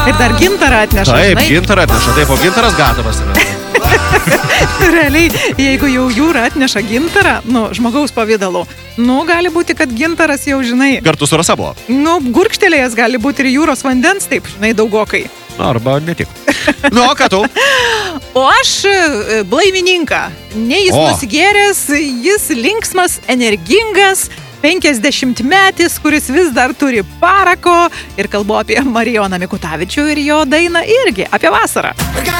Ir dar gintarą atneša, Taip, žinai. gintarą atneša, taip, o gintaras gatavas yra. Realiai, jeigu jau jūra atneša gintarą, žmogaus pavidalu, gali būti, kad gintaras jau, žinai, Kartu su rasa buvo. gurkštelėjęs gali būti ir jūros vandens, taip, žinai, daugokai. Arba ne tik. O ką tu? O aš blaivininką. Ne jis nusigėręs, jis linksmas, energingas, 50-metis, kuris vis dar turi parako, ir kalbu apie Marijoną Mikutavičių ir jo dainą irgi apie vasarą.